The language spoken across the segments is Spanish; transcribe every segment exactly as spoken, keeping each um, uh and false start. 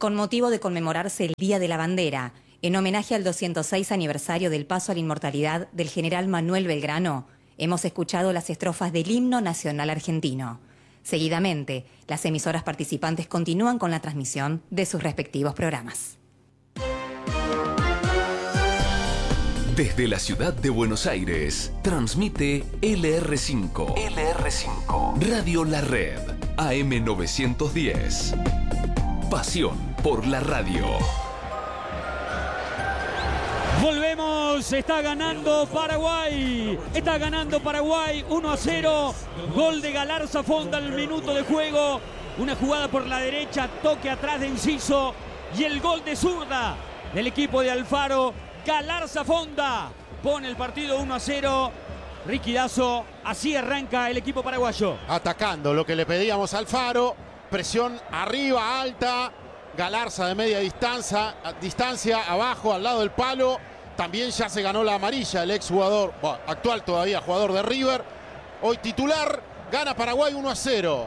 Con motivo de conmemorarse el Día de la Bandera, en homenaje al doscientos seis aniversario del paso a la inmortalidad del general Manuel Belgrano, hemos escuchado las estrofas del himno nacional argentino. Seguidamente, las emisoras participantes continúan con la transmisión de sus respectivos programas. Desde la ciudad de Buenos Aires, transmite L R cinco. L R cinco. Radio La Red, A M novecientos diez. Pasión por la radio. Volvemos, está ganando Paraguay, está ganando Paraguay uno a cero, gol de Galarza Fonda al minuto de juego, una jugada por la derecha, toque atrás de Enciso y el gol de zurda del equipo de Alfaro. Galarza Fonda pone el partido uno a cero. Ricky Dazo, así arranca el equipo paraguayo. Atacando lo que le pedíamos a Alfaro, presión arriba, alta, Galarza de media distancia, distancia abajo, al lado del palo. También ya se ganó la amarilla el exjugador, bueno, actual todavía jugador de River, hoy titular. Gana Paraguay uno a cero.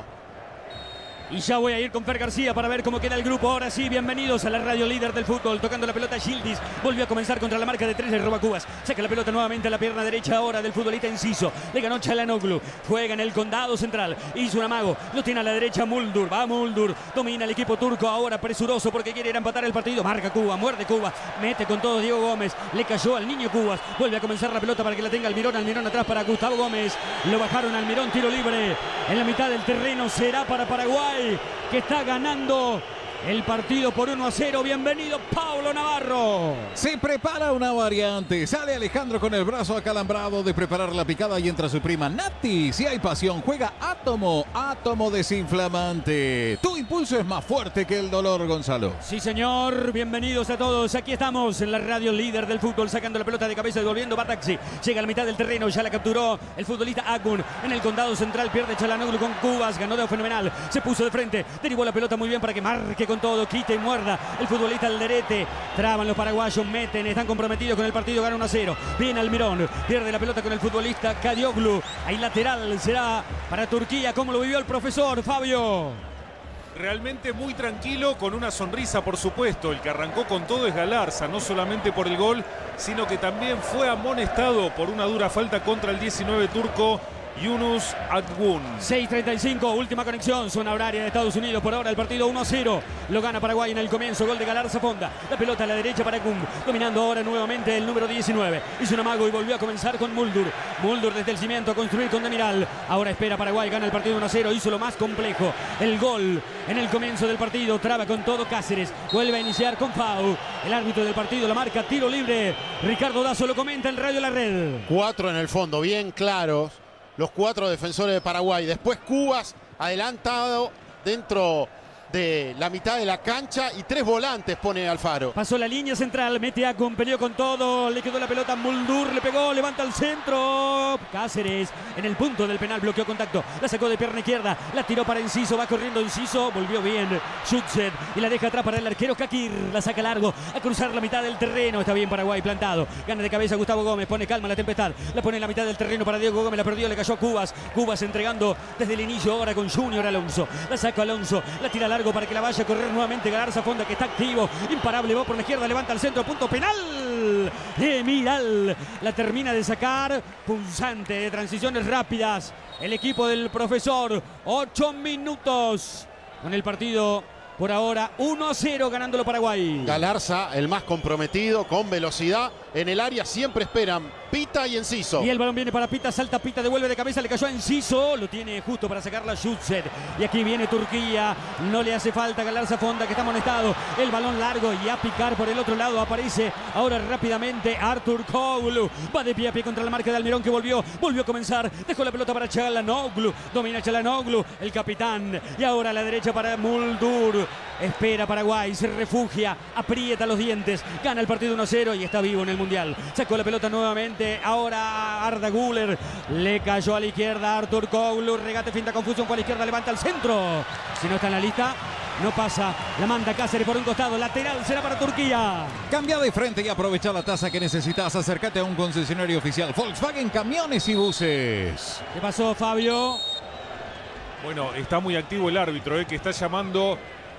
Y ya voy a ir con Fer García para ver cómo queda el grupo. Ahora sí, bienvenidos a la radio líder del fútbol. Tocando la pelota Gildis. Volvió a comenzar contra la marca de tres de Roba Cubas. Saca la pelota nuevamente a la pierna derecha ahora del futbolista Enciso. Le ganó Çalhanoğlu. Juega en el condado central. Hizo un amago. Lo tiene a la derecha Muldur. Va Muldur. Domina el equipo turco ahora presuroso porque quiere ir a empatar el partido. Marca Cuba. Muerde Cuba. Mete con todo Diego Gómez. Le cayó al niño Cubas. Vuelve a comenzar la pelota para que la tenga Almirón. Almirón atrás para Gustavo Gómez. Lo bajaron Almirón. Tiro libre. En la mitad del terreno será para Paraguay, que está ganando el partido por uno a cero. Bienvenido Paulo Navarro. Se prepara una variante. Sale Alejandro con el brazo acalambrado de preparar la picada y entra su prima Nati. Si hay pasión, juega Átomo. Átomo desinflamante. Tu impulso es más fuerte que el dolor, Gonzalo. Sí, señor. Bienvenidos a todos. Aquí estamos en la radio líder del fútbol, sacando la pelota de cabeza y volviendo Bataxi. Llega a la mitad del terreno. Ya la capturó el futbolista Agun. En el condado central pierde Çalhanoğlu con Cubas. Ganó de fenomenal. Se puso de frente. Derivó la pelota muy bien para que marque con todo, quita y muerda el futbolista Alderete. Traban los paraguayos, meten, están comprometidos con el partido, gana uno a cero. Viene Almirón, pierde la pelota con el futbolista Kadioglu. Ahí lateral será para Turquía. ¿Cómo lo vivió el profesor Fabio? Realmente muy tranquilo, con una sonrisa, por supuesto. El que arrancó con todo es Galarza, no solamente por el gol, sino que también fue amonestado por una dura falta contra el diecinueve turco Yunus Akgun. seis treinta y cinco, última conexión, zona horaria de Estados Unidos. Por ahora el partido uno a cero. Lo gana Paraguay en el comienzo, gol de Galarza Fonda. La pelota a la derecha para Akgun. Dominando ahora nuevamente el número diecinueve. Hizo un amago y volvió a comenzar con Muldur. Muldur desde el cimiento a construir con Demiral. Ahora espera Paraguay, gana el partido uno a cero. Hizo lo más complejo. El gol en el comienzo del partido. Traba con todo Cáceres. Vuelve a iniciar con Pau. El árbitro del partido la marca tiro libre. Ricardo Dazo lo comenta en Radio La Red. Cuatro en el fondo, bien claros los cuatro defensores de Paraguay. Después Cubas adelantado dentro de la mitad de la cancha y tres volantes pone Alfaro. Pasó la línea central, mete a Akun, peleó con todo, le quedó la pelota a Muldur, le pegó, levanta al centro. Cáceres en el punto del penal, bloqueó contacto, la sacó de pierna izquierda, la tiró para Enciso, va corriendo Enciso, volvió bien Schutzer y la deja atrás para el arquero Kakir, la saca largo a cruzar la mitad del terreno. Está bien Paraguay plantado, gana de cabeza Gustavo Gómez, pone calma la tempestad, la pone en la mitad del terreno para Diego Gómez, la perdió, le cayó a Cubas, Cubas entregando desde el inicio ahora con Junior Alonso, la saca Alonso, la tira largo para que la vaya a correr nuevamente Galarza Fonda, que está activo, imparable, va por la izquierda, levanta al centro, punto penal de Miral, la termina de sacar, punzante de transiciones rápidas el equipo del profesor. Ocho minutos con el partido por ahora uno a cero ganándolo Paraguay. Galarza, el más comprometido, con velocidad en el área, siempre esperan Pita y Enciso. Y el balón viene para Pita, salta Pita, devuelve de cabeza, le cayó a Enciso, lo tiene justo para sacarla Schutzer. Y aquí viene Turquía, no le hace falta Galarza Fonda, que está amonestado. El balón largo y a picar por el otro lado aparece ahora rápidamente Artur Koglu. Va de pie a pie contra la marca de Almirón, que volvió, volvió a comenzar, dejó la pelota para Çalhanoğlu, domina Çalhanoğlu, el capitán. Y ahora a la derecha para Muldur. Espera Paraguay, se refugia, aprieta los dientes, gana el partido uno a cero y está vivo en el Mundial. Sacó la pelota nuevamente, ahora Arda Güler, le cayó a la izquierda Artur Koglu, regate, finta, confusión, por la izquierda, levanta al centro. Si no está en la lista, no pasa, la manda Cáceres por un costado, lateral será para Turquía. Cambia de frente y aprovecha la tasa que necesitas. Acércate a un concesionario oficial Volkswagen Camiones y Buses. ¿Qué pasó, Fabio? Bueno, está muy activo el árbitro, eh, que está llamando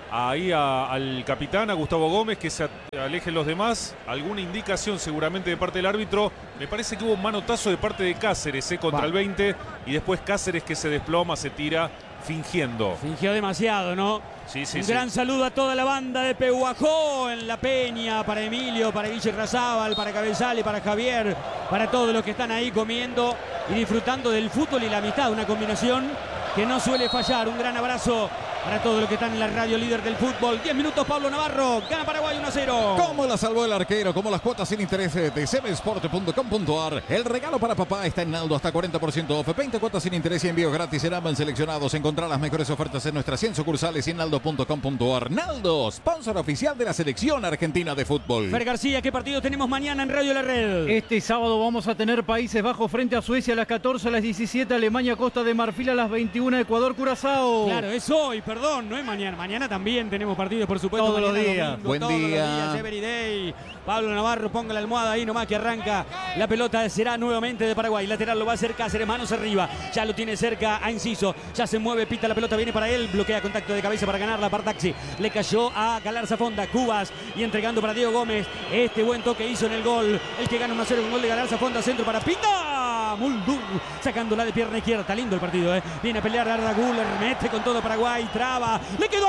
ahí a, al capitán, a Gustavo Gómez, que se alejen los demás. Alguna indicación seguramente de parte del árbitro. Me parece que hubo un manotazo de parte de Cáceres eh, contra Va. el veinte. Y después Cáceres que se desploma, se tira fingiendo. Fingió demasiado, ¿no? Sí, sí, un sí. gran saludo a toda la banda de Pehuajó en La Peña, para Emilio, para Guille Razábal, para Cabezal y para Javier, para todos los que están ahí comiendo y disfrutando del fútbol y la amistad, una combinación que no suele fallar. Un gran abrazo para todos los que están en la radio líder del fútbol. diez minutos, Pablo Navarro, gana Paraguay uno a cero. ¿Cómo la salvó el arquero? Como las cuotas sin intereses de sevesport punto com punto ar. El regalo para papá está en Naldo, hasta cuarenta por ciento off. veinte cuotas sin interés y envíos gratis en ambos seleccionados. Encontrar las mejores ofertas en nuestras cien sucursales y en naldo punto com punto ar. Naldo, sponsor oficial de la selección argentina de fútbol. Fer García, ¿qué partido tenemos mañana en Radio La Red? Este sábado vamos a tener Países Bajos frente a Suecia a las catorce, a las diecisiete, Alemania, Costa de Marfil a las veintiuna, Ecuador, Curazao. Claro, es hoy, perdón, no es mañana. Mañana también tenemos partidos, por supuesto. Todos mañana los días. Domingo, Buen todos día. Los días, every day. Pablo Navarro, ponga la almohada ahí nomás que arranca. La pelota será nuevamente de Paraguay. Lateral lo va a hacer Cáceres, manos arriba. Ya lo tiene cerca a Enciso. Ya se mueve, pita la pelota, viene para él. Bloquea contacto de cabeza para ganarla. Partaxi le cayó a Galarza Fonda. Cubas y entregando para Diego Gómez. Este buen toque hizo en el gol. El que gana uno a cero, un gol de Galarza Fonda. Centro para Pita. Muldur sacándola de pierna izquierda. Está lindo el partido, ¿eh? Viene a pelear Arda Güler. Mete con todo Paraguay. Traba. Le quedó a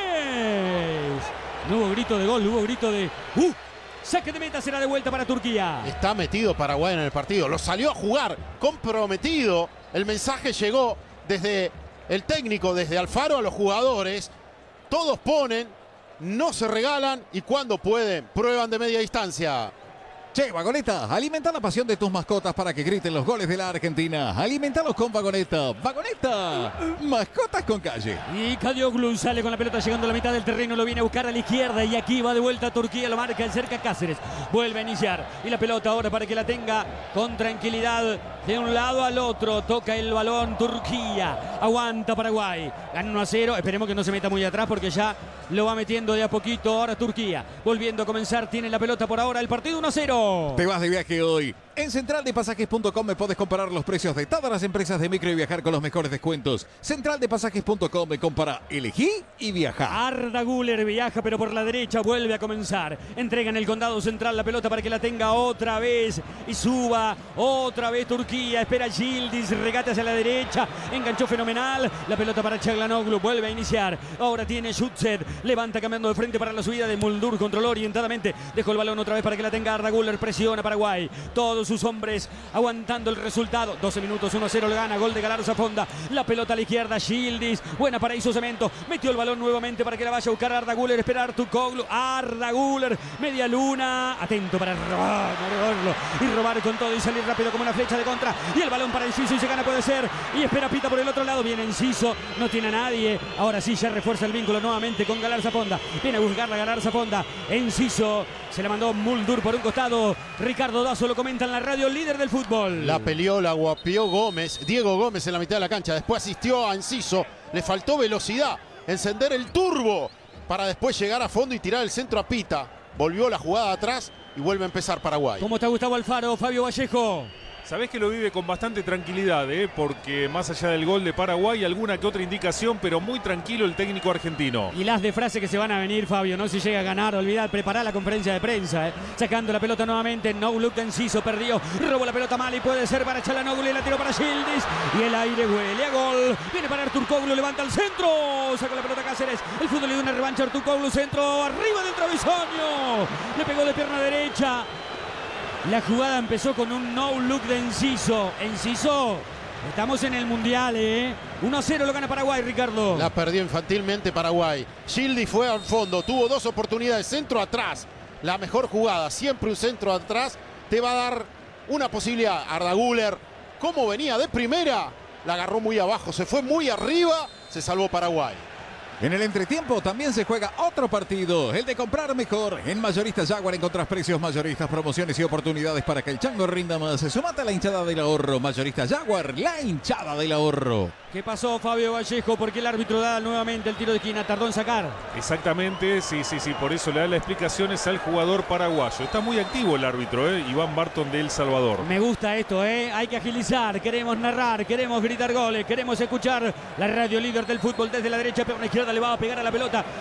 Gómez. No hubo grito de gol, hubo grito de... ¡Uh! Saque de meta, será de vuelta para Turquía. Está metido Paraguay en el partido. Lo salió a jugar comprometido. El mensaje llegó desde el técnico, desde Alfaro a los jugadores. Todos ponen, no se regalan y cuando pueden, prueban de media distancia. Che, Vagoneta, alimenta la pasión de tus mascotas para que griten los goles de la Argentina. Alimentalos con Vagoneta. Vagoneta, mascotas con calle. Y Kadioglu sale con la pelota llegando a la mitad del terreno, lo viene a buscar a la izquierda y aquí va de vuelta a Turquía, lo marca el cerca Cáceres. Vuelve a iniciar y la pelota ahora para que la tenga con tranquilidad de un lado al otro. Toca el balón Turquía, aguanta Paraguay. Gana uno a cero, esperemos que no se meta muy atrás porque ya lo va metiendo de a poquito. Ahora Turquía, volviendo a comenzar, tiene la pelota por ahora, el partido uno a cero. Te vas de viaje hoy. En central de pasajes punto com me podés comparar los precios de todas las empresas de micro y viajar con los mejores descuentos. central de pasajes punto com me compara, elegí y viaja. Arda Güler viaja pero por la derecha, vuelve a comenzar. Entrega en el condado central la pelota para que la tenga otra vez y suba otra vez Turquía. Espera Gildis, regate hacia la derecha, enganchó fenomenal. La pelota para Çalhanoğlu, vuelve a iniciar. Ahora tiene Schutzer, levanta cambiando de frente para la subida de Muldur, controló orientadamente. Dejó el balón otra vez para que la tenga Arda Güler, presiona Paraguay. Todos sus hombres aguantando el resultado. doce minutos, uno a cero, le gana, gol de Galarza Fonda. La pelota a la izquierda, Gildis, buena para Iso Cemento. Metió el balón nuevamente para que la vaya a buscar Arda Güler. Espera Artukoglu, Arda Güler, media luna, atento para robar, robarlo y robar con todo y salir rápido como una flecha de contra. Y el balón para Enciso y se gana, puede ser. Y espera Pita por el otro lado, viene Enciso, no tiene a nadie. Ahora sí ya refuerza el vínculo nuevamente con Galarza Fonda. Viene a buscar la Galarza Fonda. Enciso, se la mandó Muldur por un costado. Ricardo Dazo lo comenta en la radio líder del fútbol. La peleó, la guapió Gómez, Diego Gómez en la mitad de la cancha. Después asistió a Enciso, le faltó velocidad, encender el turbo para después llegar a fondo y tirar el centro a Pita. Volvió la jugada atrás y vuelve a empezar Paraguay. ¿Cómo está Gustavo Alfaro, Fabio Vallejo? Sabés que lo vive con bastante tranquilidad, ¿eh? Porque más allá del gol de Paraguay, alguna que otra indicación, pero muy tranquilo el técnico argentino. Y las de frase que se van a venir, Fabio, ¿no? Si llega a ganar, olvidar, preparar la conferencia de prensa, ¿eh? Sacando la pelota nuevamente, no look de Enciso, perdió, robó la pelota mal y puede ser para Çalhanoğlu y la tiró para Gildis. Y el aire huele a gol. Viene para Artukoglu, levanta el centro, saca la pelota Cáceres. El fútbol le dio una revancha a Artukoglu, centro, arriba del travesaño. Le pegó de pierna derecha. La jugada empezó con un no look de Enciso. Enciso, estamos en el Mundial, ¿eh? uno a cero lo gana Paraguay, Ricardo. La perdió infantilmente Paraguay. Gildi fue al fondo, tuvo dos oportunidades, centro atrás. La mejor jugada, siempre un centro atrás, te va a dar una posibilidad. Arda Güler, como venía de primera, la agarró muy abajo, se fue muy arriba, se salvó Paraguay. En el entretiempo también se juega otro partido, el de comprar mejor. En Mayoristas Jaguar encontrás precios mayoristas, promociones y oportunidades para que el chango rinda más. Sumate a la hinchada del ahorro. Mayoristas Jaguar, la hinchada del ahorro. ¿Qué pasó, Fabio Vallejo? Porque el árbitro da nuevamente el tiro de esquina, tardó en sacar. Exactamente, sí, sí, sí, por eso le da las explicaciones al jugador paraguayo. Está muy activo el árbitro, ¿eh? Iván Barton de El Salvador. Me gusta esto, ¿eh? Hay que agilizar, queremos narrar, queremos gritar goles, queremos escuchar la radio líder del fútbol desde la derecha, pero a la izquierda le va a pegar a la pelota.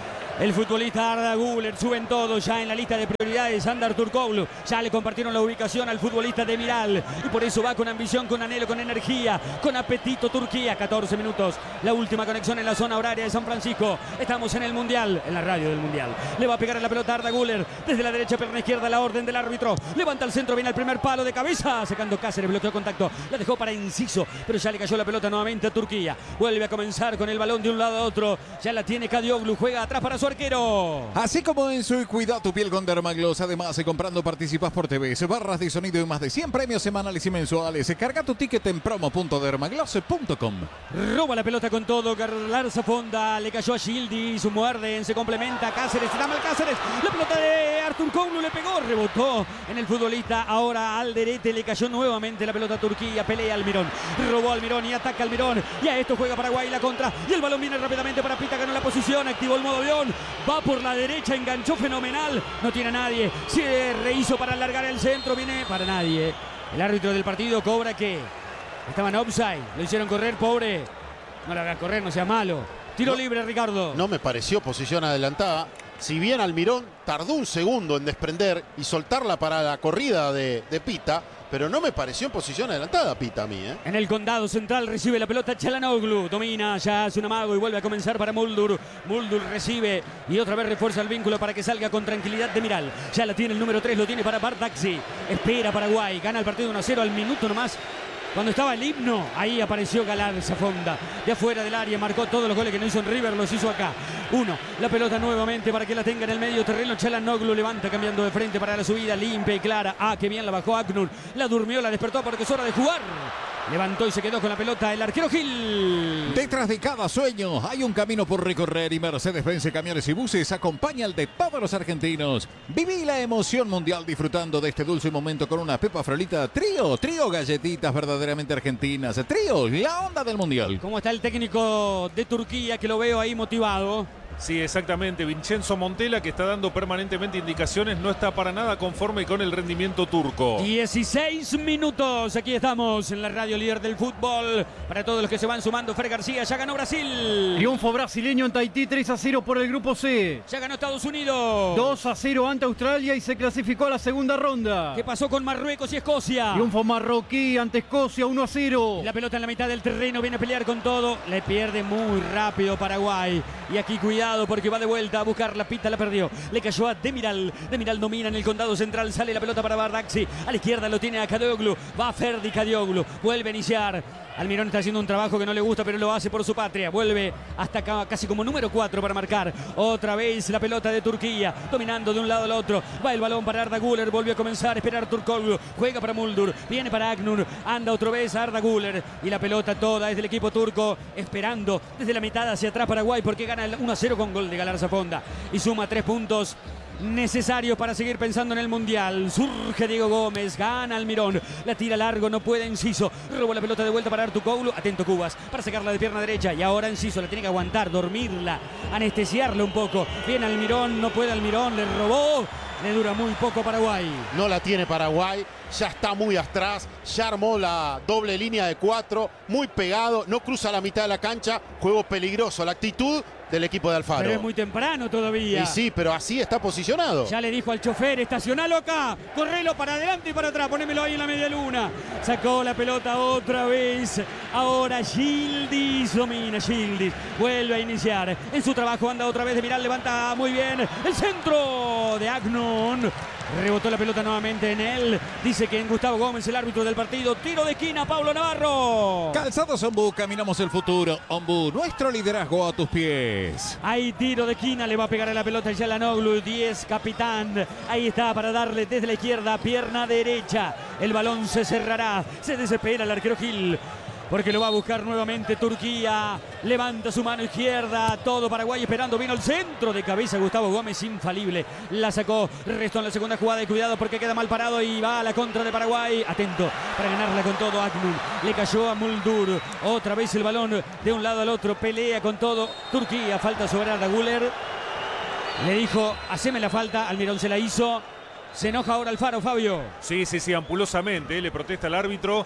El futbolista Arda Güler, suben todos ya en la lista de prioridades. Sandar Turkoglu, ya le compartieron la ubicación al futbolista Demiral y por eso va con ambición, con anhelo, con energía, con apetito Turquía. catorce minutos, la última conexión en la zona horaria de San Francisco. Estamos en el Mundial, en la radio del Mundial. Le va a pegar a la pelota Arda Güler, desde la derecha, pierna izquierda, la orden del árbitro. Levanta el centro, viene al primer palo de cabeza, secando Cáceres, bloqueó contacto, la dejó para Enciso, pero ya le cayó la pelota nuevamente a Turquía. Vuelve a comenzar con el balón de un lado a otro, ya la tiene Kadioglu, juega atrás para su arquero. Así como en su Cuida tu piel con Dermagloss, además comprando participas por T V, barras de sonido y más de cien premios semanales y mensuales. Carga tu ticket en promo punto dermagloss punto com. Roba la pelota con todo, Galarza Fonda, le cayó a Gildis, muerden, se complementa Cáceres, se da mal Cáceres, la pelota de Artur Koglu le pegó, rebotó en el futbolista, ahora Alderete, le cayó nuevamente la pelota a Turquía, pelea Almirón, robó Almirón y ataca Almirón, y a esto juega Paraguay la contra, y el balón viene rápidamente para Pita, ganó la posición, activó el modo avión, va por la derecha, enganchó fenomenal, no tiene a nadie, se rehizo para alargar el centro, viene para nadie, el árbitro del partido cobra que estaban offside, lo hicieron correr, pobre, no lo hagas correr, no sea malo, tiro no, libre Ricardo. No me pareció posición adelantada, si bien Almirón tardó un segundo en desprender y soltarla para la corrida de, de Pita, pero no me pareció en posición adelantada Pita a mí. ¿eh? En el condado central recibe la pelota Çalhanoğlu, domina, ya hace un amago y vuelve a comenzar para Muldur. Muldur recibe y otra vez refuerza el vínculo para que salga con tranquilidad Demiral. Ya la tiene el número tres, lo tiene para Bardakci. Espera Paraguay, gana el partido uno a cero al minuto nomás. Cuando estaba el himno, ahí apareció Galarza Fonda. De afuera del área, marcó todos los goles que no hizo en River, los hizo acá. Uno, la pelota nuevamente para que la tenga en el medio terreno. Çalhanoğlu levanta cambiando de frente para la subida, limpia y clara. Ah, qué bien la bajó Aknur. La durmió, la despertó porque es hora de jugar. Levantó y se quedó con la pelota el arquero Gil. Detrás de cada sueño hay un camino por recorrer y Mercedes-Benz Camiones y Buses acompaña al de todos los argentinos. Viví la emoción mundial disfrutando de este dulce momento con una Pepa Frolita Trío. Trío galletitas verdaderamente argentinas. Trío, la onda del mundial. ¿Cómo está el técnico de Turquía que lo veo ahí motivado? Sí, exactamente. Vincenzo Montella, que está dando permanentemente indicaciones, no está para nada conforme con el rendimiento turco. dieciséis minutos. Aquí estamos en la radio líder del fútbol. Para todos los que se van sumando, Fer García, ya ganó Brasil. Triunfo brasileño en Tahití, tres a cero por el grupo C. Ya ganó Estados Unidos. dos a cero ante Australia y se clasificó a la segunda ronda. ¿Qué pasó con Marruecos y Escocia? Triunfo marroquí ante Escocia, uno a cero. La pelota en la mitad del terreno, viene a pelear con todo. Le pierde muy rápido Paraguay. Y aquí cuidado porque va de vuelta a buscar la Pita, la perdió. Le cayó a Demiral. Demiral domina en el condado central. Sale la pelota para Bardakci. A la izquierda lo tiene a Kadioglu. Va a Ferdi Kadioglu. Vuelve a iniciar. Almirón está haciendo un trabajo que no le gusta, pero lo hace por su patria. Vuelve hasta acá, casi como número cuatro para marcar. Otra vez la pelota de Turquía, dominando de un lado al otro. Va el balón para Arda Güler, volvió a comenzar a esperar Turkoglu. Juega para Muldur, viene para Aknur. Anda otra vez Arda Güler. Y la pelota toda es del equipo turco, esperando desde la mitad hacia atrás Paraguay, porque gana el uno a cero con gol de Galarza Fonda. Y suma tres puntos necesarios para seguir pensando en el Mundial. Surge Diego Gómez, gana Almirón, la tira largo, no puede Enciso, roba la pelota de vuelta para Turkoglu, atento Cubas, para sacarla de pierna derecha, y ahora Enciso la tiene que aguantar, dormirla, anestesiarla un poco, viene Almirón, no puede Almirón, le robó, le dura muy poco Paraguay. No la tiene Paraguay, ya está muy atrás, ya armó la doble línea de cuatro, muy pegado, no cruza la mitad de la cancha, juego peligroso, la actitud del equipo de Alfaro. Pero es muy temprano todavía. Y sí, pero así está posicionado. Ya le dijo al chofer, estacionalo acá, correlo para adelante y para atrás, ponémelo ahí en la media luna. Sacó la pelota otra vez. Ahora Gildis, domina Gildis. Vuelve a iniciar. En su trabajo anda otra vez de mirar, levanta muy bien. El centro de Agnon. Rebotó la pelota nuevamente en él. Dice que en Gustavo Gómez, el árbitro del partido. Tiro de esquina, Pablo Navarro. Calzados Ombú, caminamos el futuro. Ombú, nuestro liderazgo a tus pies. Hay tiro de esquina, le va a pegar a la pelota el Çalhanoğlu, diez, capitán. Ahí está para darle desde la izquierda, pierna derecha. El balón se cerrará. Se desespera el arquero Gil, porque lo va a buscar nuevamente Turquía. Levanta su mano izquierda. Todo Paraguay esperando. Vino el centro de cabeza. Gustavo Gómez, infalible. La sacó. Restó en la segunda jugada. Y cuidado porque queda mal parado. Y va a la contra de Paraguay. Atento para ganarla con todo. Aknur le cayó a Muldur. Otra vez el balón de un lado al otro. Pelea con todo Turquía. Falta sobre Arda Güler. Le dijo, haceme la falta. Almirón se la hizo. Se enoja ahora Alfaro, Fabio. Sí, sí, sí, ampulosamente. Le protesta al árbitro.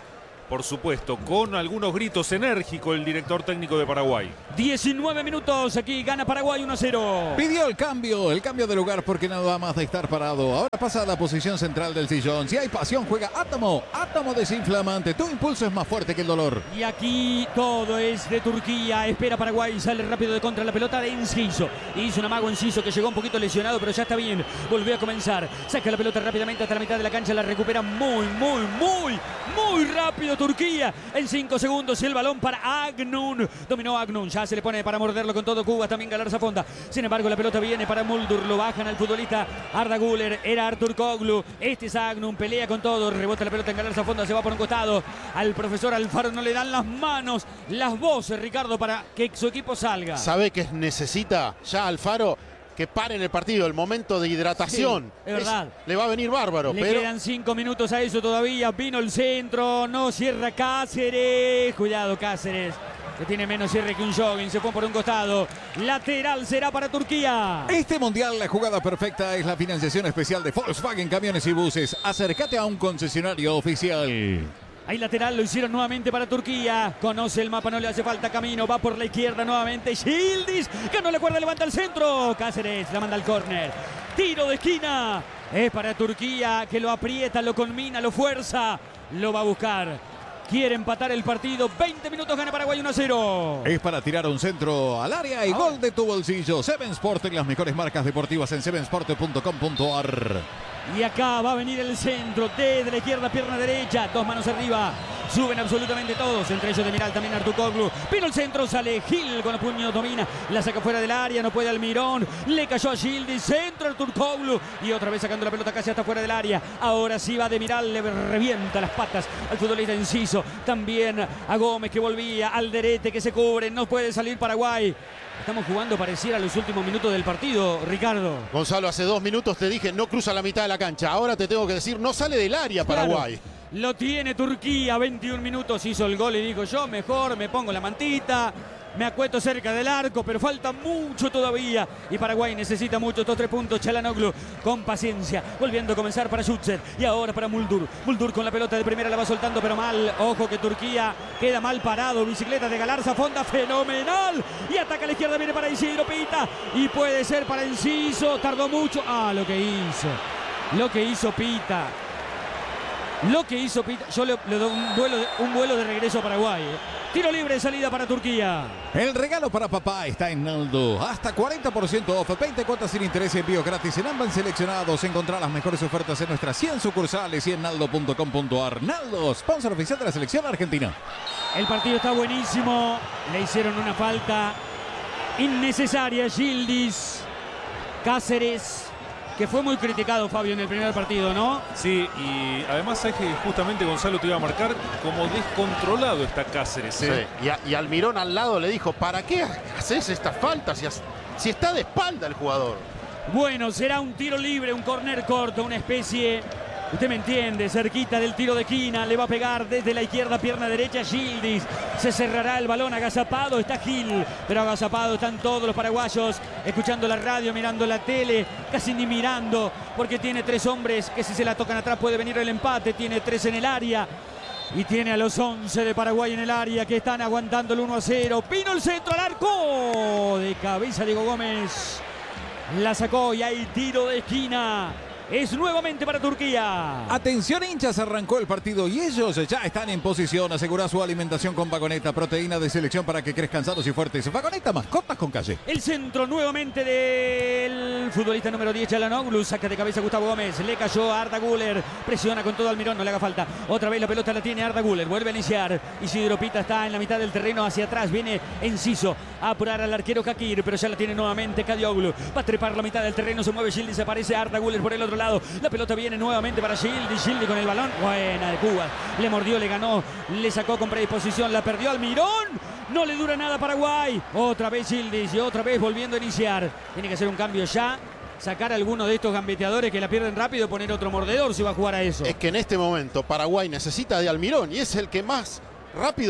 por supuesto, con algunos gritos enérgicos el director técnico de Paraguay. diecinueve minutos, aquí gana Paraguay uno a cero. Pidió el cambio, el cambio de lugar porque no da más de estar parado. Ahora pasa a la posición central del sillón. Si hay pasión, juega Átomo. Átomo desinflamante. Tu impulso es más fuerte que el dolor. Y aquí todo es de Turquía. Espera Paraguay, sale rápido de contra la pelota de Enciso. Hizo un amago Enciso que llegó un poquito lesionado, pero ya está bien. Volvió a comenzar. Saca la pelota rápidamente hasta la mitad de la cancha. La recupera muy, muy, muy, muy rápido Turquía. En cinco segundos el balón para Agnun. Dominó Agnun. Ya se le pone para morderlo con todo Cuba. También Galarza Fonda. Sin embargo, la pelota viene para Muldur. Lo bajan al futbolista Arda Güler. Era Artur Koglu. Este es Agnun. Pelea con todo. Rebota la pelota en Galarza Fonda. Se va por un costado. Al profesor Alfaro no le dan las manos, las voces, Ricardo, para que su equipo salga. ¿Sabe qué necesita ya Alfaro? Que paren el partido, el momento de hidratación. Sí, es verdad. Es, le va a venir bárbaro. Le pero... quedan cinco minutos a eso todavía. Vino el centro. No cierra Cáceres. Cuidado Cáceres, que tiene menos cierre que un jogging. Se fue por un costado. Lateral será para Turquía. Este mundial, la jugada perfecta es la financiación especial de Volkswagen Camiones y Buses. Acércate a un concesionario oficial. Hay lateral, lo hicieron nuevamente para Turquía. Conoce el mapa, no le hace falta camino. Va por la izquierda nuevamente. Yildiz, que no le cuerda, levanta el centro. Cáceres la manda al córner. Tiro de esquina. Es para Turquía, que lo aprieta, lo conmina, lo fuerza. Lo va a buscar. Quiere empatar el partido. veinte minutos, gana Paraguay uno a cero. Es para tirar un centro al área y gol de tu bolsillo. Seven Sport, en las mejores marcas deportivas en seven sport punto com punto a r. Y acá va a venir el centro desde la izquierda, pierna derecha, dos manos arriba. Suben absolutamente todos, entre ellos de Miral también Artur Koglu. Vino el centro, sale Gil con los puños, domina, la saca fuera del área, no puede Almirón. Le cayó a Yildiz, centro Artur Koglu. Y otra vez sacando la pelota casi hasta fuera del área. Ahora sí va de Miral, le revienta las patas al futbolista Enciso. También a Gómez que volvía, Alderete que se cubre, no puede salir Paraguay. Estamos jugando pareciera a los últimos minutos del partido, Ricardo. Gonzalo, hace dos minutos te dije no cruza la mitad de la cancha. Ahora te tengo que decir, no sale del área Paraguay. Claro, lo tiene Turquía, veintiún minutos, hizo el gol y dijo yo mejor me pongo la mantita. Me acuesto cerca del arco, pero falta mucho todavía. Y Paraguay necesita mucho estos tres puntos. Çalhanoğlu con paciencia. Volviendo a comenzar para Schutzer. Y ahora para Muldur. Muldur con la pelota de primera la va soltando, pero mal. Ojo que Turquía queda mal parado. Bicicleta de Galarza Fonda. Fenomenal. Y ataca a la izquierda. Viene para Isidro Pita. Y puede ser para Enciso. Tardó mucho. Ah, lo que hizo. Lo que hizo Pita. Lo que hizo Pita. Yo le, le doy un vuelo, de, un vuelo de regreso a Paraguay. Eh. Tiro libre, salida para Turquía. El regalo para papá está en Naldo. Hasta cuarenta por ciento off, veinte cuotas sin interés y envío gratis en ambas seleccionados. Encontrá las mejores ofertas en nuestras cien sucursales y en naldo punto com punto a r. Naldo, sponsor oficial de la selección argentina. El partido está buenísimo. Le hicieron una falta innecesaria. Yildiz, Cáceres, que fue muy criticado, Fabio, en el primer partido, ¿no? Sí, y además es que justamente Gonzalo te iba a marcar como descontrolado está Cáceres. ¿eh? Sí. Y, a, y Almirón al lado le dijo, ¿para qué haces estas faltas si, si está de espalda el jugador? Bueno, será un tiro libre, un córner corto, una especie, usted me entiende, cerquita del tiro de esquina. Le va a pegar desde la izquierda, pierna derecha, Yildiz. Se cerrará el balón, agazapado está Gil, pero agazapado están todos los paraguayos, escuchando la radio, mirando la tele, casi ni mirando, porque tiene tres hombres que si se la tocan atrás puede venir el empate. Tiene tres en el área y tiene a los once de Paraguay en el área que están aguantando el uno a cero. Vino el centro al arco, de cabeza Diego Gómez, la sacó y hay tiro de esquina. Es nuevamente para Turquía. Atención hinchas, arrancó el partido y ellos ya están en posición. Asegura su alimentación con Vagoneta, proteína de selección para que crezcan sanos y fuertes. Vagoneta, mascotas con calle. El centro nuevamente del futbolista número diez, Çalhanoğlu. Saca de cabeza Gustavo Gómez. Le cayó a Arda Güler. Presiona con todo Almirón, no le haga falta. Otra vez la pelota la tiene Arda Güler. Vuelve a iniciar. Isidro Pita está en la mitad del terreno hacia atrás. Viene Enciso a apurar al arquero Kakir, pero ya la tiene nuevamente Kadioglu. Va a trepar la mitad del terreno. Se mueve Yildiz. Aparece Arda Güler por el otro lado. La pelota viene nuevamente para Yildiz. Yildiz con el balón. Buena de Cuba. Le mordió, le ganó. Le sacó con predisposición. La perdió Almirón. No le dura nada a Paraguay. Otra vez Yildiz y otra vez volviendo a iniciar. Tiene que hacer un cambio ya. Sacar a alguno de estos gambeteadores que la pierden rápido. Poner otro mordedor si va a jugar a eso. Es que en este momento Paraguay necesita de Almirón y es el que más rápido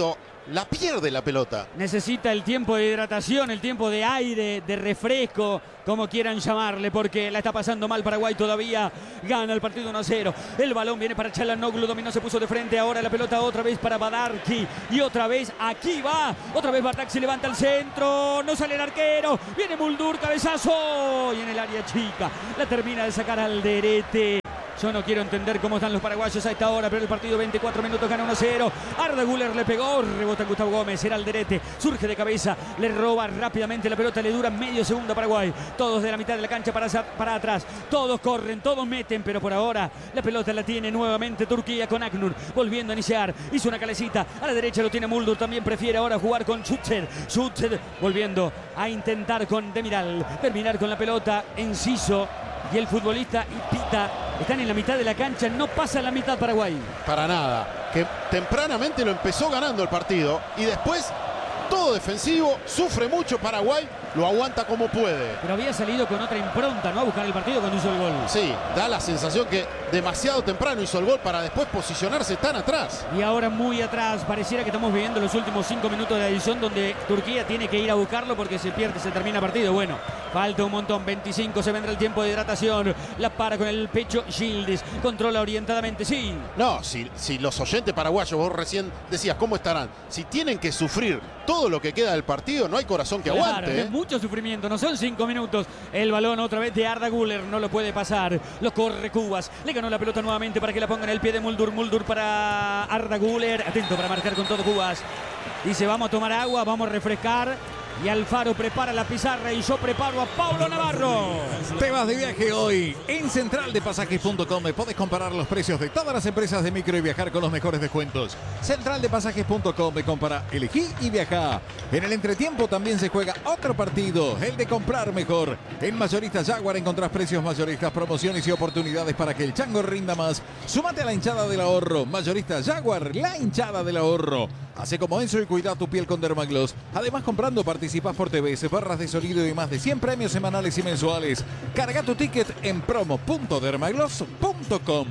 la pierde la pelota. Necesita el tiempo de hidratación, el tiempo de aire, de refresco, como quieran llamarle, porque la está pasando mal Paraguay todavía. Gana el partido uno a cero. El balón viene para Çalhanoğlu, dominó, se puso de frente. Ahora la pelota otra vez para Badarki. Y otra vez aquí va. Otra vez Bardak se levanta al centro. No sale el arquero. Viene Muldur, cabezazo. Y en el área chica la termina de sacar Alderete. Yo no quiero entender cómo están los paraguayos a esta hora, pero el partido veinticuatro minutos, gana uno a cero. Arda Güler le pegó, rebota Gustavo Gómez, era Alderete, surge de cabeza, le roba rápidamente la pelota, le dura medio segundo a Paraguay. Todos de la mitad de la cancha para, para atrás, todos corren, todos meten, pero por ahora la pelota la tiene nuevamente Turquía con Aknur, volviendo a iniciar, hizo una calecita, a la derecha lo tiene Muldur, también prefiere ahora jugar con Schutzer, Schutzer volviendo a intentar con Demiral, terminar con la pelota, Enciso. Y el futbolista y Pita están en la mitad de la cancha, no pasa la mitad Paraguay. Para nada, que tempranamente lo empezó ganando el partido y después todo defensivo, sufre mucho Paraguay, lo aguanta como puede. Pero había salido con otra impronta, ¿no? A buscar el partido cuando hizo el gol. Sí, da la sensación que demasiado temprano hizo el gol para después posicionarse tan atrás. Y ahora muy atrás, pareciera que estamos viviendo los últimos cinco minutos de adición donde Turquía tiene que ir a buscarlo porque se pierde, se termina el partido. Bueno, falta un montón, veinticinco, se vendrá el tiempo de hidratación. La para con el pecho Gildes, controla orientadamente, sí. No, si, si los oyentes paraguayos, vos recién decías, ¿cómo estarán? Si tienen que sufrir todo lo que queda del partido, no hay corazón que claro, aguante. Es ¿eh? mucho sufrimiento, no son cinco minutos. El balón otra vez de Arda Güler, no lo puede pasar. Lo corre Cubas, le ganó la pelota nuevamente para que la ponga en el pie de Muldur. Muldur para Arda Güler, atento para marcar con todo Cubas. Dice, vamos a tomar agua, vamos a refrescar. Y Alfaro prepara la pizarra y yo preparo a Paulo Navarro. Te vas de viaje hoy. En central de pasajes punto com podés comparar los precios de todas las empresas de micro y viajar con los mejores descuentos. central de pasajes punto com, compara, elegí y viajá. En el entretiempo también se juega otro partido, el de comprar mejor. En Mayoristas Jaguar encontrás precios mayoristas, promociones y oportunidades para que el chango rinda más. Súmate a la hinchada del ahorro. Mayoristas Jaguar, la hinchada del ahorro. Hace como Enzo y cuida tu piel con Dermagloss. Además, comprando participás por T V, barras de sonido y más de cien premios semanales y mensuales. Carga tu ticket en promo punto dermagloss punto com.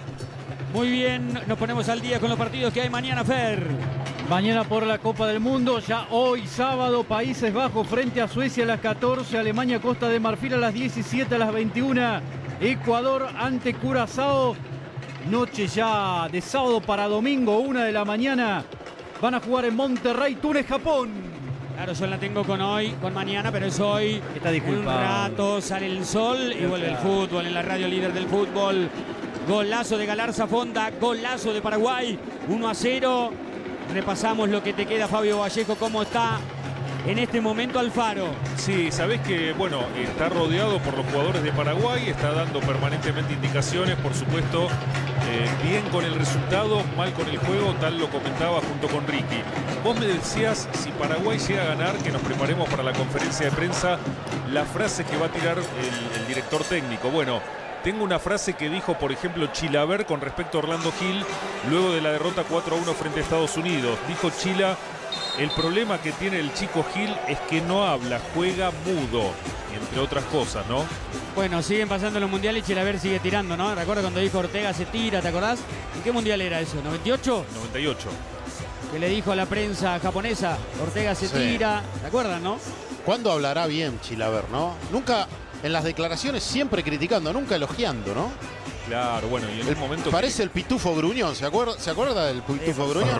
Muy bien, nos ponemos al día con los partidos que hay mañana, Fer. Mañana por la Copa del Mundo, ya hoy sábado, Países Bajos frente a Suecia a las catorce, Alemania Costa de Marfil a las diecisiete, a las veintiuna, Ecuador ante Curazao. Noche ya de sábado para domingo, una de la mañana. Van a jugar en Monterrey, Túnez, Japón. Claro, yo la tengo con hoy, con mañana, pero es hoy. Está disculpado. En un rato sale el sol y vuelve el fútbol en la radio líder del fútbol. Golazo de Galarza Fonda, golazo de Paraguay, uno a cero. Repasamos lo que te queda, Fabio Vallejo, cómo está en este momento Alfaro. Sí, sabés que, bueno, está rodeado por los jugadores de Paraguay, está dando permanentemente indicaciones, por supuesto, eh, bien con el resultado, mal con el juego, tal lo comentaba junto con Ricky. Vos me decías, si Paraguay llega a ganar, que nos preparemos para la conferencia de prensa, la frase que va a tirar el, el director técnico. Bueno, tengo una frase que dijo, por ejemplo, Chilaver con respecto a Orlando Gil, luego de la derrota cuatro a uno frente a Estados Unidos. Dijo Chila, el problema que tiene el chico Gil es que no habla, juega mudo, entre otras cosas, ¿no? Bueno, siguen pasando los mundiales y Chilaver sigue tirando, ¿no? Recuerda cuando dijo Ortega se tira, ¿te acordás? ¿En qué mundial era eso? ¿noventa y ocho? noventa y ocho. Que le dijo a la prensa japonesa, Ortega se Sí. tira, ¿te acuerdan, no? ¿Cuándo hablará bien Chilaver, no? Nunca, en las declaraciones siempre criticando, nunca elogiando, ¿no? Claro, bueno, y en el momento... Parece que... el pitufo gruñón, ¿se acuerda, ¿se acuerda del pitufo gruñón?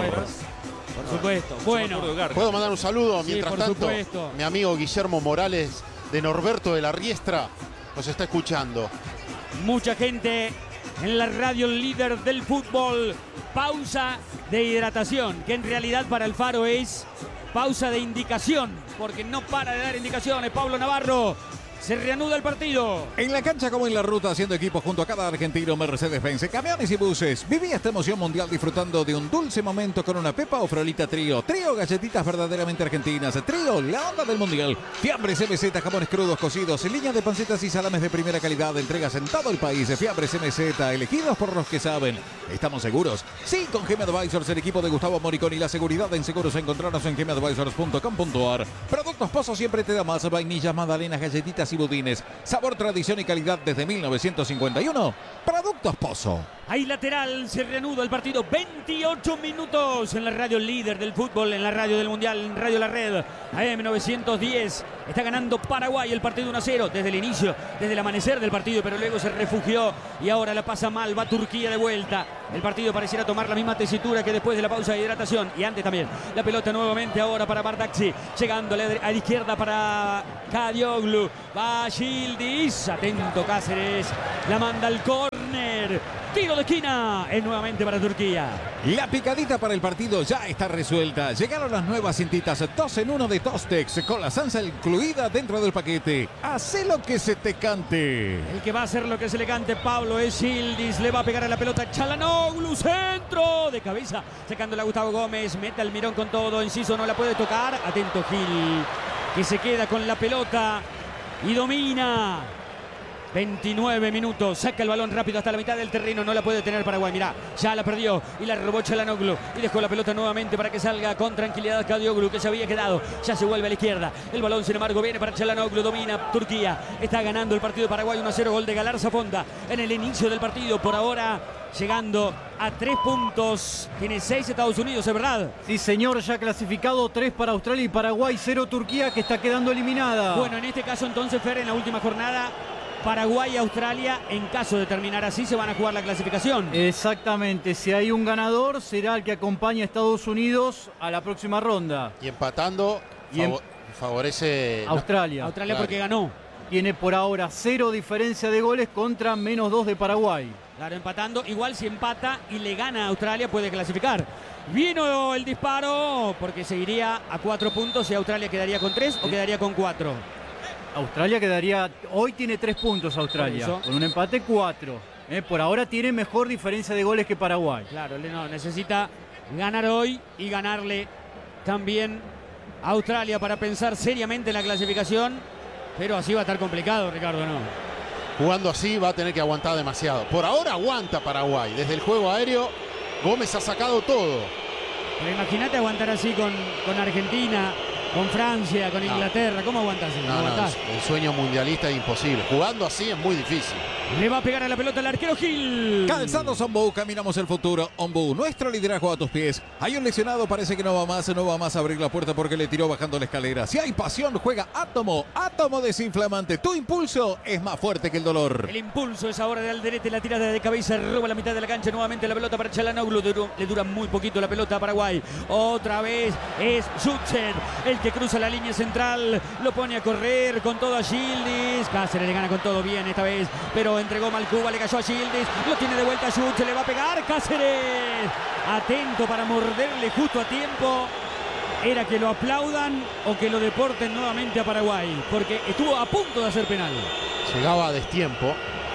Por supuesto. Bueno, ¿Puedo mandar un saludo? Sí, Mientras por tanto, supuesto. mi amigo Guillermo Morales de Norberto de la Riestra nos está escuchando. mucha gente en la radio líder del fútbol. Pausa de hidratación, que en realidad para Alfaro es pausa de indicación, porque no para de dar indicaciones. Pablo Navarro. Se reanuda el partido. En la cancha como en la ruta, haciendo equipo junto a cada argentino, Mercedes-Benz, camiones y buses. Viví esta emoción mundial disfrutando de un dulce momento con una pepa o frolita Trío. Trío, galletitas verdaderamente argentinas. Trío, la onda del mundial. Fiambres M Z, jamones crudos cocidos, en línea de pancetas y salames de primera calidad. Entregas en todo el país. Fiambres M Z, elegidos por los que saben. ¿Estamos seguros? Sí, con G M Advisors, el equipo de Gustavo Moriconi. La seguridad en seguros encontrarnos en g m advisors punto com punto a r. Productos Pozo siempre te da más. Vainillas, magdalenas, galletitas tortillas y budines. Sabor, tradición y calidad desde mil novecientos cincuenta y uno. Productos Pozo. Hay lateral, se reanuda el partido. veintiocho minutos en la radio líder del fútbol, en la radio del Mundial, en Radio La Red. A M novecientos diez. Está ganando Paraguay el partido uno a cero desde el inicio, desde el amanecer del partido, pero luego se refugió y ahora la pasa mal. Va Turquía de vuelta. El partido pareciera tomar la misma tesitura que después de la pausa de hidratación y antes también. La pelota nuevamente ahora para Bardakci, llegando a la izquierda para Kadioglu. Va Yildiz, atento Cáceres, la manda al córner. Tiro de esquina, es nuevamente para Turquía. La picadita para el partido ya está resuelta. Llegaron las nuevas cintitas dos en uno de Tostex con la salsa incluida dentro del paquete. Hacé lo que se te cante. El que va a hacer lo que se le cante, Pablo, es Yildiz. Le va a pegar a la pelota Çalhanoğlu, centro de cabeza, sacándola a Gustavo Gómez. Mete al mirón con todo, Enciso no la puede tocar. Atento Gil, que se queda con la pelota y domina. veintinueve minutos, saca el balón rápido hasta la mitad del terreno, no la puede tener Paraguay, mirá, ya la perdió y la robó Çalhanoğlu y dejó la pelota nuevamente para que salga con tranquilidad Kadioglu, que se había quedado, ya se vuelve a la izquierda, el balón sin embargo viene para Çalhanoğlu, domina Turquía, está ganando el partido de Paraguay uno a cero, gol de Galarza Fonda en el inicio del partido, por ahora llegando a tres puntos, tiene seis Estados Unidos, ¿es verdad? Sí señor, ya clasificado, tres para Australia y Paraguay, cero Turquía, que está quedando eliminada. Bueno, en este caso entonces, Fer, en la última jornada Paraguay y Australia, en caso de terminar así, se van a jugar la clasificación. Exactamente, si hay un ganador, será el que acompaña a Estados Unidos a la próxima ronda. Y empatando, y en... fav favorece Australia. Australia claro. Porque ganó. Tiene por ahora cero diferencia de goles contra menos dos de Paraguay. Claro, empatando. Igual si empata y le gana a Australia, puede clasificar. Vino el disparo, porque se iría a cuatro puntos y Australia quedaría con tres o quedaría con cuatro. Australia quedaría, hoy tiene tres puntos Australia, con un empate cuatro. Eh, por ahora tiene mejor diferencia de goles que Paraguay. Claro, no, necesita ganar hoy y ganarle también a Australia para pensar seriamente en la clasificación, pero así va a estar complicado, Ricardo, ¿no? Jugando así va a tener que aguantar demasiado. Por ahora aguanta Paraguay, desde el juego aéreo Gómez ha sacado todo. Pero imagínate aguantar así con, con Argentina, con Francia, con Inglaterra. ¿Cómo aguantás? No, no, no, el sueño mundialista es imposible. Jugando así es muy difícil. Le va a pegar a la pelota el arquero Gil. Calzados Ombú, caminamos el futuro. Ombú, nuestro liderazgo a tus pies. Hay un lesionado, parece que no va más, no va más a abrir la puerta porque le tiró bajando la escalera. Si hay pasión, juega Átomo. Átomo desinflamante. Tu impulso es más fuerte que el dolor. El impulso es ahora de Alderete, la tirada de cabeza, roba la mitad de la cancha. Nuevamente la pelota para Çalhanoğlu. Le dura muy poquito la pelota a Paraguay. Otra vez es Schützer el que cruza la línea central. Lo pone a correr con todo a Yildiz. Cáceres le gana con todo bien esta vez, pero entregó mal Cuba, le cayó a Yildiz, lo tiene de vuelta a Schützer, le va a pegar Cáceres, atento para morderle justo a tiempo. Era que lo aplaudan o que lo deporten nuevamente a Paraguay, porque estuvo a punto de hacer penal. Llegaba a destiempo,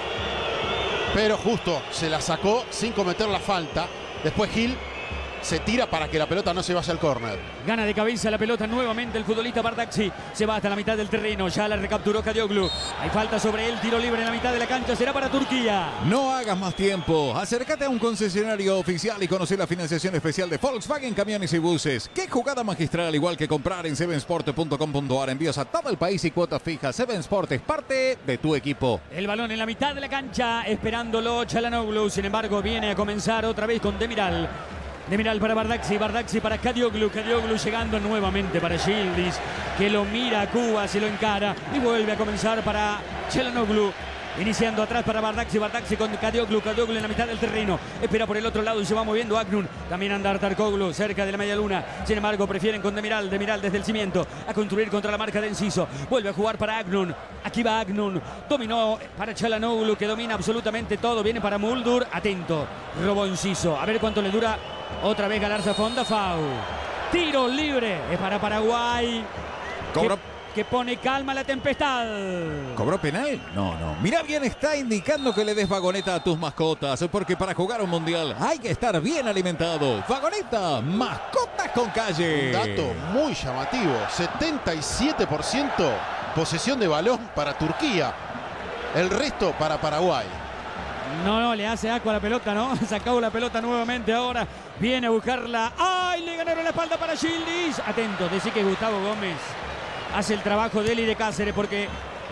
pero justo se la sacó sin cometer la falta. Después Gil se tira para que la pelota no se vaya al córner. Gana de cabeza la pelota nuevamente el futbolista Bardakci. Se va hasta la mitad del terreno. Ya la recapturó Kadioglu. Hay falta sobre él. Tiro libre en la mitad de la cancha. Será para Turquía. No hagas más tiempo. Acércate a un concesionario oficial y conoce la financiación especial de Volkswagen Camiones y Buses. Qué jugada magistral, igual que comprar en seven sport punto com punto a r. Envíos a todo el país y cuotas fijas. Seven Sport es parte de tu equipo. El balón en la mitad de la cancha. Esperándolo Çalhanoğlu. Sin embargo, viene a comenzar otra vez con Demiral. Demiral para Bardakci, Bardakci para Kadioglu, Kadioglu llegando nuevamente para Yildiz, que lo mira a Cuba, se lo encara y vuelve a comenzar para Çalhanoğlu. Iniciando atrás para Bardakci, Bardakci con Kadioglu, Kadioglu en la mitad del terreno. Espera por el otro lado y se va moviendo Aknun. También anda Tarkoglu cerca de la media luna. Sin embargo, prefieren con Demiral, Demiral desde el cimiento a construir contra la marca de Enciso. Vuelve a jugar para Aknun. Aquí va Aknun. Dominó para Çalhanoğlu, que domina absolutamente todo. Viene para Muldur. Atento. Robó Enciso. A ver cuánto le dura. Otra vez Galarza Fonda, foul. Tiro libre. Es para Paraguay. Cobró. Que, que pone calma la tempestad. ¿Cobró penal? No, no. Mira bien, está indicando que le des vagoneta a tus mascotas. Porque para jugar un mundial hay que estar bien alimentado. Vagoneta, mascotas con calle. Un dato muy llamativo. setenta y siete por ciento posesión de balón para Turquía. El resto para Paraguay. No, no, le hace agua a la pelota, ¿no? Sacó la pelota nuevamente ahora. Viene a buscarla. ¡Ay! Le ganaron la espalda para Yildiz. Atento, decí que Gustavo Gómez hace el trabajo de él y de Cáceres, porque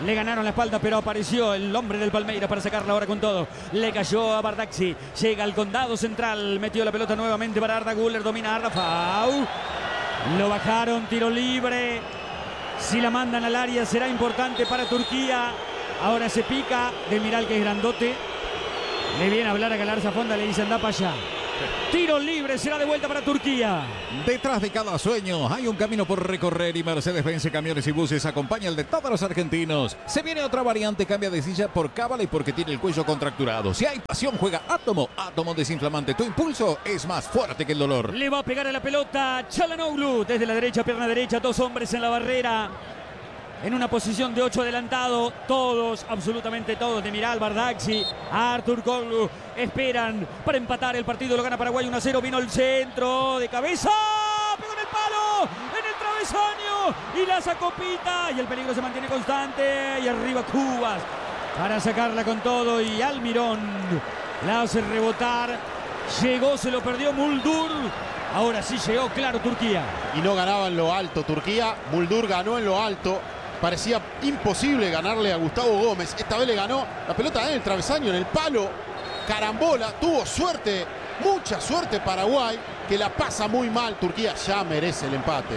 Le ganaron la espalda, pero apareció el hombre del Palmeiras para sacarla ahora con todo. Le cayó a Bardacci. Llega al condado central. Metió la pelota nuevamente para Arda Güler. Domina Arda. Fau. Lo bajaron. Tiro libre. Si la mandan al área será importante para Turquía. Ahora se pica. Demiral, que es grandote. Le viene a hablar a Galarza Fonda. Le dice anda para allá. Tiro libre, será de vuelta para Turquía. Detrás de cada sueño hay un camino por recorrer y Mercedes-Benz Camiones y Buses acompaña el de todos los argentinos. Se viene otra variante, cambia de silla por cábala y porque tiene el cuello contracturado. Si hay pasión, juega Átomo. Átomo desinflamante. Tu impulso es más fuerte que el dolor. Le va a pegar a la pelota Çalhanoğlu desde la derecha, pierna derecha, dos hombres en la barrera. En una posición de ocho adelantado, todos, absolutamente todos, Demiral, Bardacci, Artur Koglu, esperan para empatar el partido, lo gana Paraguay uno a cero, vino el centro de cabeza, pegó en el palo, en el travesaño, y la sacó Pita, y el peligro se mantiene constante, y arriba Cubas, para sacarla con todo, y Almirón la hace rebotar, llegó, se lo perdió Muldur. Ahora sí llegó, claro, Turquía. Y no ganaba en lo alto Turquía, Muldur ganó en lo alto. Parecía imposible ganarle a Gustavo Gómez. Esta vez le ganó la pelota en el travesaño, en el palo. Carambola, tuvo suerte, mucha suerte Paraguay, que la pasa muy mal. Turquía ya merece el empate.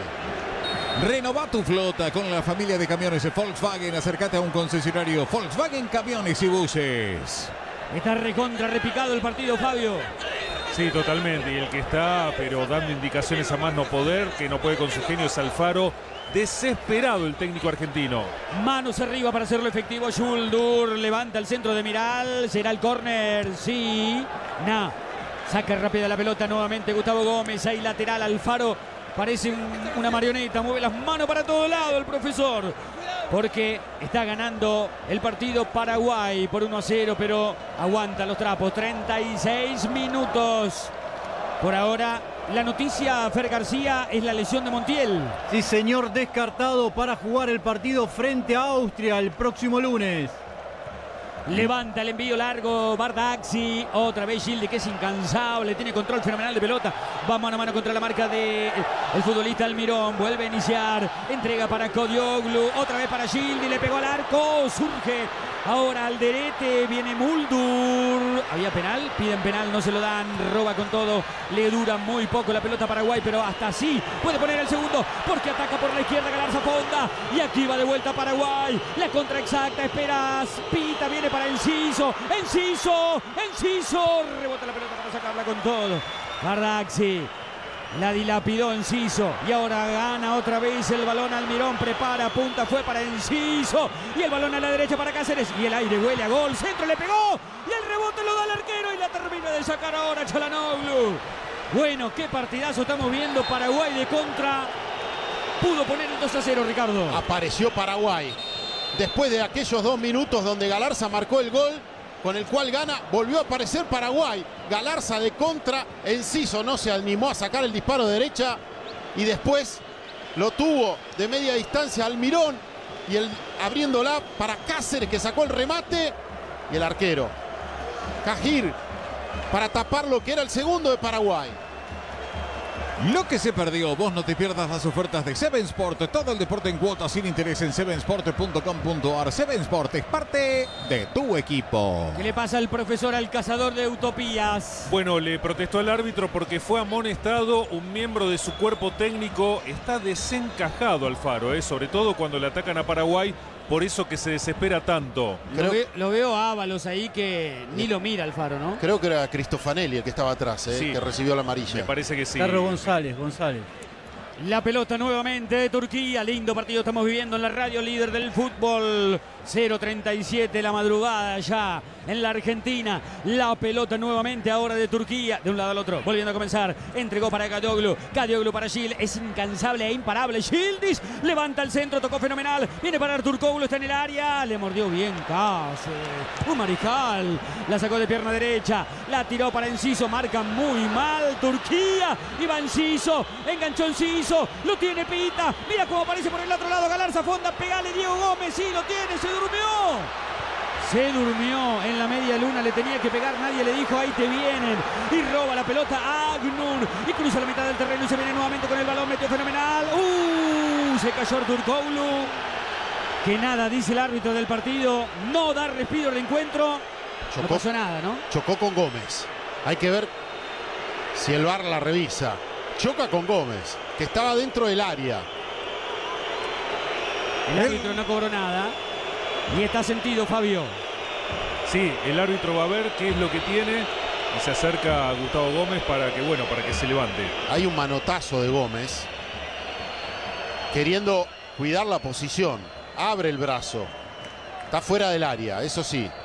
Renova tu flota con la familia de camiones de Volkswagen. Acércate a un concesionario Volkswagen Camiones y Buses. Está recontra repicado el partido, Fabio. Sí, totalmente. Y el que está, pero dando indicaciones a más no poder, que no puede con su genio, es Alfaro. Desesperado el técnico argentino. Manos arriba para hacerlo efectivo. Muldur levanta el centro de Miral. ¿Será el córner? Sí. Nah. Saca rápida la pelota nuevamente Gustavo Gómez. Ahí lateral Alfaro. Parece un, una marioneta. Mueve las manos para todo lado el profesor. Porque está ganando el partido Paraguay por uno a cero. Pero aguanta los trapos. treinta y seis minutos. Por ahora, la noticia, Fer García, es la lesión de Montiel. Sí, señor, descartado para jugar el partido frente a Austria el próximo lunes. Levanta el envío largo Bardacci. Otra vez Gildi, que es incansable. Tiene control fenomenal de pelota. Va mano a mano contra la marca de el futbolista Almirón. Vuelve a iniciar. Entrega para Kodioglu. Otra vez para Gildi. Le pegó al arco. Surge ahora Alderete. Viene Muldur. Había penal. Piden penal. No se lo dan. Roba con todo. Le dura muy poco la pelota a Paraguay. Pero hasta así puede poner el segundo. Porque ataca por la izquierda Galarza Fonda. Y aquí va de vuelta Paraguay. La contra exacta. Esperas. Pita. Viene para Enciso, Enciso, Enciso, rebota la pelota para sacarla con todo. Bardacci la dilapidó Enciso y ahora gana otra vez el balón. Almirón prepara, punta, fue para Enciso y el balón a la derecha para Cáceres y el aire huele a gol. Centro, le pegó y el rebote lo da el arquero y la termina de sacar ahora Çalhanoğlu. Bueno, qué partidazo estamos viendo. Paraguay de contra. Pudo poner el dos a cero, Ricardo. Apareció Paraguay. Después de aquellos dos minutos donde Galarza marcó el gol, con el cual gana, volvió a aparecer Paraguay. Galarza de contra, Enciso no se animó a sacar el disparo de derecha y después lo tuvo de media distancia Almirón y el abriéndola para Cáceres, que sacó el remate, y el arquero Cajir para tapar lo que era el segundo de Paraguay. Lo que se perdió, vos no te pierdas las ofertas de Seven Sport. Todo el deporte en cuotas sin interés en seven sport punto com punto ar. Seven Sport es parte de tu equipo. ¿Qué le pasa al profesor, al cazador de utopías? Bueno, le protestó al árbitro porque fue amonestado un miembro de su cuerpo técnico. Está desencajado Alfaro, ¿eh? Sobre todo cuando le atacan a Paraguay. Por eso que se desespera tanto. Lo, ve, lo veo a Ábalos ahí que ni lo mira Alfaro, ¿no? Creo que era Cristofanelli el que estaba atrás, ¿eh? Sí, que recibió la amarilla. Me parece que sí. Carlos González, González. La pelota nuevamente de Turquía. Lindo partido estamos viviendo en la radio líder del fútbol. cero treinta y siete la madrugada ya en la Argentina. La pelota nuevamente ahora de Turquía. De un lado al otro. Volviendo a comenzar. Entregó para Kadioglu. Kadioglu para Gil. Es incansable e imparable. Gildis levanta el centro. Tocó fenomenal. Viene para Artur Koglu. Está en el área. Le mordió bien Cáceres. Un mariscal. La sacó de pierna derecha. La tiró para Enciso. Marca muy mal Turquía. Iba Enciso. Enganchó Enciso. Lo tiene Pita. Mira cómo aparece por el otro lado Galarza Fonda. Pegale Diego Gómez. Sí, lo tiene. Se durmió. Se durmió en la media luna. Le tenía que pegar. Nadie le dijo ahí te vienen. Y roba la pelota a Agnur. Y cruza la mitad del terreno. Y se viene nuevamente con el balón. Metió fenomenal. Uh, se cayó Artur Koglu. que nada, dice el árbitro del partido. No da respiro al encuentro. Chocó, no pasó nada, ¿no? Chocó con Gómez. Hay que ver si el V A R la revisa. Choca con Gómez, que estaba dentro del área. El árbitro no cobró nada. Y está sentido, Fabio. Sí, el árbitro va a ver qué es lo que tiene y se acerca a Gustavo Gómez para que, bueno, para que se levante. Hay un manotazo de Gómez queriendo cuidar la posición. Abre el brazo. Está fuera del área, eso sí.